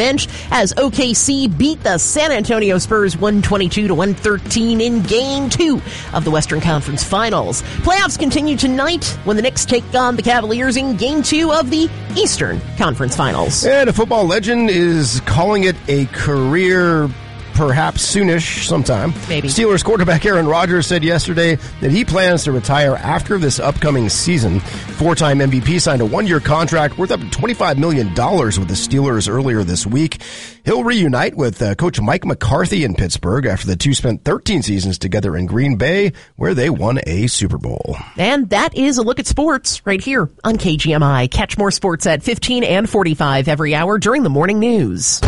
bench as OKC beat the San Antonio Spurs 122-113 in Game 2 of the Western Conference Finals. Playoffs continue tonight when the Knicks take on the Cavaliers in Game 2 of the Eastern Conference Finals. And a football legend is calling it a career, perhaps soonish sometime. Maybe. Steelers quarterback Aaron Rodgers said yesterday that he plans to retire after this upcoming season. Four-time MVP signed a one-year contract worth up to $25 million with the Steelers earlier this week. He'll reunite with Coach Mike McCarthy in Pittsburgh after the two spent 13 seasons together in Green Bay, where they won a Super Bowl. And that is a look at sports right here on KGMI. Catch more sports at 15 and 45 every hour during the morning news.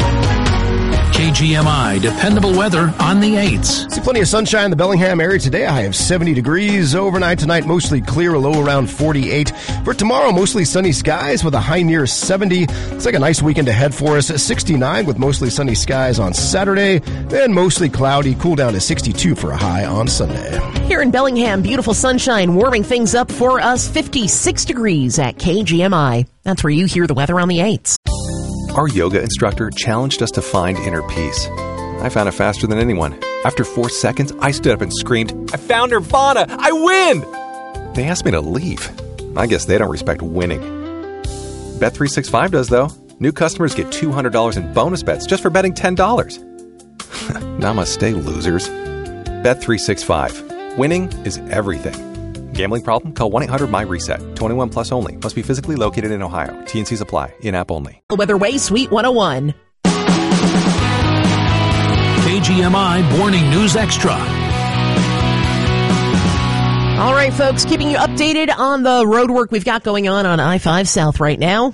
KGMI, dependable weather on the 8s. See plenty of sunshine in the Bellingham area today. A high of 70 degrees. Overnight tonight, mostly clear, a low around 48. For tomorrow, mostly sunny skies with a high near 70. It's like a nice weekend ahead for us. 69 with mostly sunny skies on Saturday. Then mostly cloudy, cool down to 62 for a high on Sunday. Here in Bellingham, beautiful sunshine warming things up for us. 56 degrees at KGMI. That's where you hear the weather on the 8s. Our yoga instructor challenged us to find inner peace. I found it faster than anyone. After 4 seconds, I stood up and screamed, "I found Nirvana! I win!" They asked me to leave. I guess they don't respect winning. Bet365 does, though. New customers get $200 in bonus bets just for betting $10. Namaste, losers. Bet365. Winning is everything. Gambling problem? Call 1-800-MY-RESET. 21 plus only. Must be physically located in Ohio. T&Cs apply. In-app only. Weatherway Suite 101. KGMI Morning News Extra. All right, folks, keeping you updated on the road work we've got going on I-5 South right now.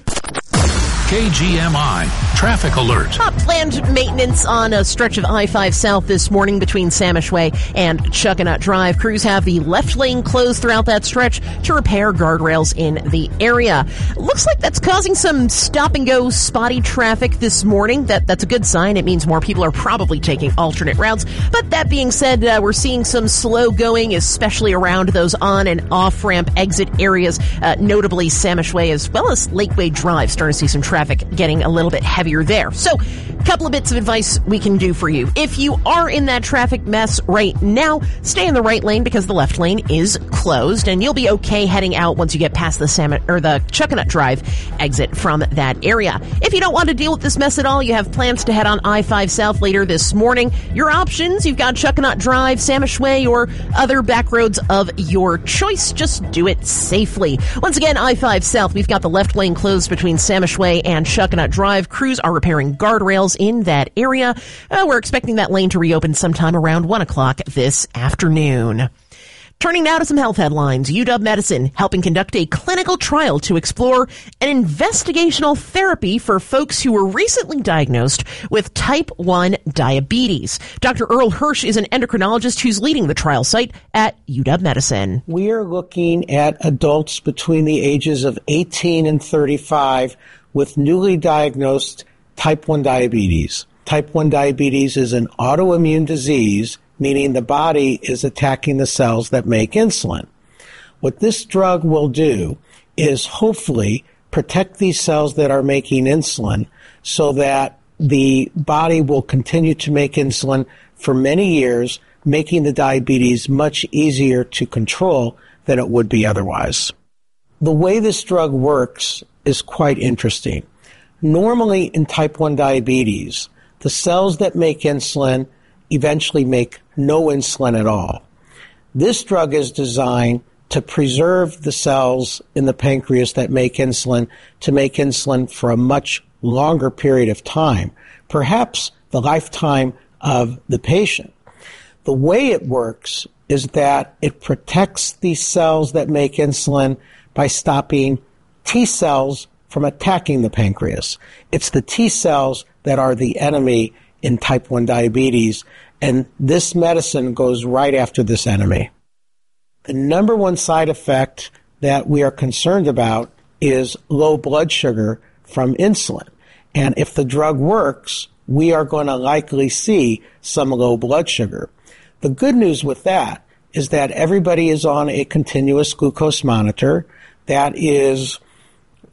KGMI Traffic Alert. Planned maintenance on a stretch of I-5 South this morning between Samish Way and Chuckanut Drive. Crews have the left lane closed throughout that stretch to repair guardrails in the area. Looks like that's causing some stop-and-go spotty traffic this morning. That's a good sign. It means more people are probably taking alternate routes. But that being said, we're seeing some slow going, especially around those on- and off-ramp exit areas, notably Samish Way as well as Lakeway Drive. Starting to see some traffic getting a little bit heavier there. So, a couple of bits of advice we can do for you. If you are in that traffic mess right now, stay in the right lane because the left lane is closed, and you'll be okay heading out once you get past the Chuckanut Drive exit from that area. If you don't want to deal with this mess at all, you have plans to head on I-5 South later this morning. Your options, you've got Chuckanut Drive, Samish Way, or other back roads of your choice. Just do it safely. Once again, I-5 South, we've got the left lane closed between Samish Way and Chuckanut Drive. Crews are repairing guardrails in that area. We're expecting that lane to reopen sometime around 1 o'clock this afternoon. Turning now to some health headlines. UW Medicine helping conduct a clinical trial to explore an investigational therapy for folks who were recently diagnosed with type 1 diabetes. Dr. Earl Hirsch is an endocrinologist who's leading the trial site at UW Medicine. We are looking at adults between the ages of 18 and 35 with newly diagnosed type 1 diabetes. Type 1 diabetes is an autoimmune disease, meaning the body is attacking the cells that make insulin. What this drug will do is hopefully protect these cells that are making insulin so that the body will continue to make insulin for many years, making the diabetes much easier to control than it would be otherwise. The way this drug works is quite interesting. Normally in type 1 diabetes, the cells that make insulin eventually make no insulin at all. This drug is designed to preserve the cells in the pancreas that make insulin to make insulin for a much longer period of time, perhaps the lifetime of the patient. The way it works is that it protects these cells that make insulin by stopping T cells from attacking the pancreas. It's the T cells that are the enemy in type 1 diabetes, and this medicine goes right after this enemy. The number one side effect that we are concerned about is low blood sugar from insulin. And if the drug works, we are going to likely see some low blood sugar. The good news with that is that everybody is on a continuous glucose monitor that is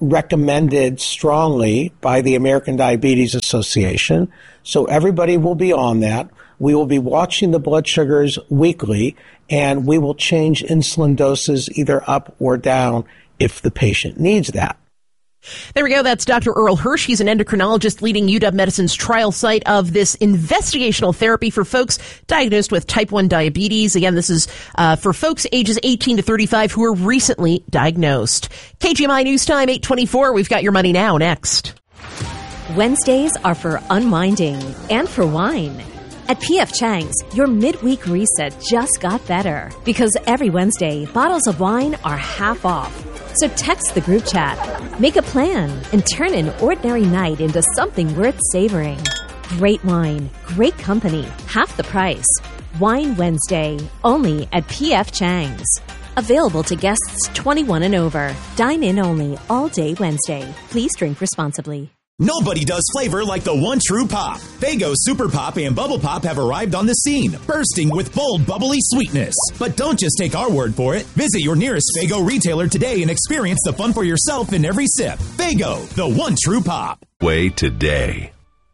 recommended strongly by the American Diabetes Association. So everybody will be on that. We will be watching the blood sugars weekly, and we will change insulin doses either up or down if the patient needs that. There we go. That's Dr. Earl Hirsch. He's an endocrinologist leading UW Medicine's trial site of this investigational therapy for folks diagnosed with type 1 diabetes. Again, this is for folks ages 18 to 35 who were recently diagnosed. KGMI News Time, 8:24. We've got your money now next. Wednesdays are for unwinding and for wine. At P.F. Chang's, your midweek reset just got better because every Wednesday, bottles of wine are half off. So text the group chat, make a plan, and turn an ordinary night into something worth savoring. Great wine, great company, half the price. Wine Wednesday, only at P.F. Chang's. Available to guests 21 and over. Dine in only all day Wednesday. Please drink responsibly. Nobody does flavor like the one true pop. Faygo Super Pop and Bubble Pop have arrived on the scene, bursting with bold, bubbly sweetness. But don't just take our word for it. Visit your nearest Faygo retailer today and experience the fun for yourself in every sip. Faygo, the one true pop. Way today.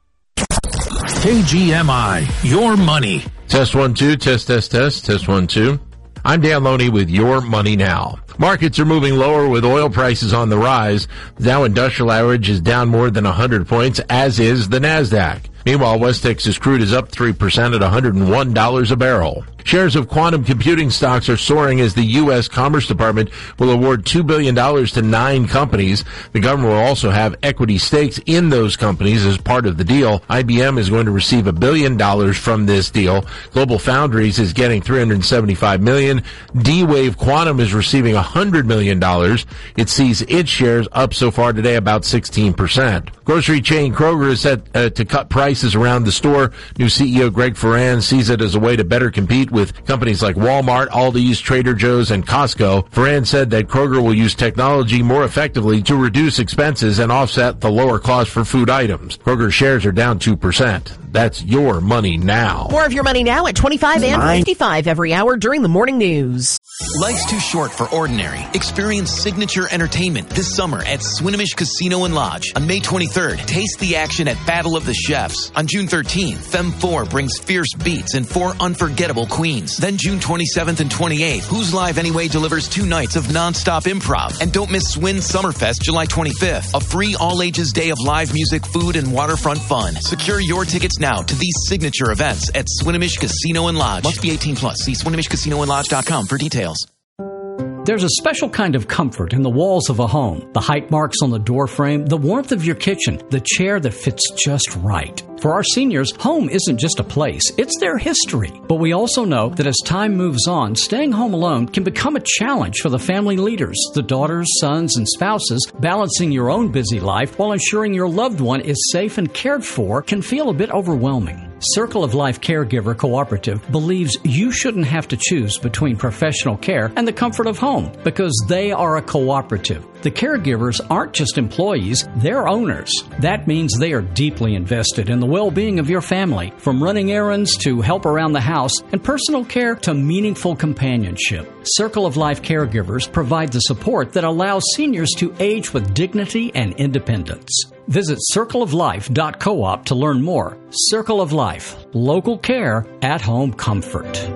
KGMI, your money. Test 1, 2, test 1, 2. I'm Dan Loney with Your Money Now. Markets are moving lower with oil prices on the rise. The Dow Industrial Average is down more than 100 points, as is the NASDAQ. Meanwhile, West Texas crude is up 3% at $101 a barrel. Shares of quantum computing stocks are soaring as the U.S. Commerce Department will award $2 billion to 9 companies. The government will also have equity stakes in those companies as part of the deal. IBM is going to receive $1 billion from this deal. Global Foundries is getting $375 million. D-Wave Quantum is receiving $100 million. It sees its shares up so far today about 16%. Grocery chain Kroger is set to cut prices around the store. New CEO Greg Foran sees it as a way to better compete with companies like Walmart, Aldi's, Trader Joe's, and Costco. Foran said that Kroger will use technology more effectively to reduce expenses and offset the lower cost for food items. Kroger shares are down 2%. That's Your Money Now. More of Your Money Now at 25 and 55 every hour during the morning news. Life's too short for ordinary. Experience signature entertainment this summer at Swinomish Casino and Lodge. On May 23rd, taste the action at Battle of the Chefs. On June 13th, Femme 4 brings fierce beats and 4 unforgettable queens. Then June 27th and 28th, Who's Live Anyway delivers 2 nights of non-stop improv. And don't miss Swin Summerfest July 25th, a free all-ages day of live music, food, and waterfront fun. Secure your tickets now to these signature events at Swinomish Casino and Lodge. Must be 18 plus. See SwinomishCasinoandLodge.com for details. There's a special kind of comfort in the walls of a home. The height marks on the door frame, the warmth of your kitchen, the chair that fits just right. For our seniors, home isn't just a place, it's their history. But we also know that as time moves on, staying home alone can become a challenge for the family leaders, the daughters, sons, and spouses. Balancing your own busy life while ensuring your loved one is safe and cared for can feel a bit overwhelming. Circle of Life Caregiver Cooperative believes you shouldn't have to choose between professional care and the comfort of home because they are a cooperative. The caregivers aren't just employees, they're owners. That means they are deeply invested in the well-being of your family, from running errands to help around the house and personal care to meaningful companionship. Circle of Life Caregivers provide the support that allows seniors to age with dignity and independence. Visit circleoflife.coop to learn more. Circle of Life, local care, at-home comfort.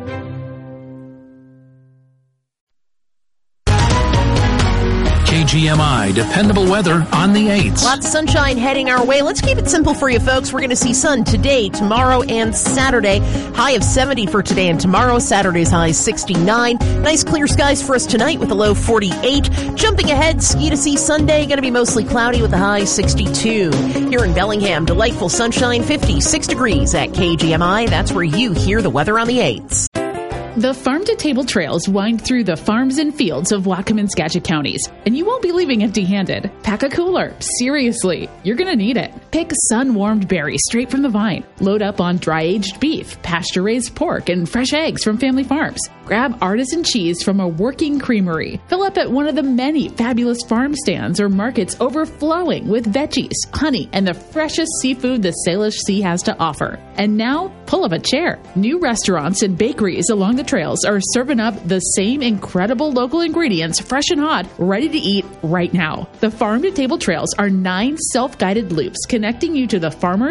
KGMI, dependable weather on the 8s. Lots of sunshine heading our way. Let's keep it simple for you folks. We're going to see sun today, tomorrow, and Saturday. High of 70 for today and tomorrow. Saturday's high 69. Nice clear skies for us tonight with a low 48. Jumping ahead, ski to see Sunday. Going to be mostly cloudy with a high 62. Here in Bellingham, delightful sunshine, 56 degrees at KGMI. That's where you hear the weather on the 8s. The farm-to-table trails wind through the farms and fields of Whatcom and Skagit counties, and you won't be leaving empty-handed. Pack a cooler. Seriously, you're going to need it. Pick sun-warmed berries straight from the vine. Load up on dry-aged beef, pasture-raised pork, and fresh eggs from family farms. Grab artisan cheese from a working creamery. Fill up at one of the many fabulous farm stands or markets overflowing with veggies, honey, and the freshest seafood the Salish Sea has to offer. And now, pull up a chair. New restaurants and bakeries along the trails are serving up the same incredible local ingredients, fresh and hot, ready to eat right now. The Farm to Table Trails are 9 self-guided loops connecting you to the farmers,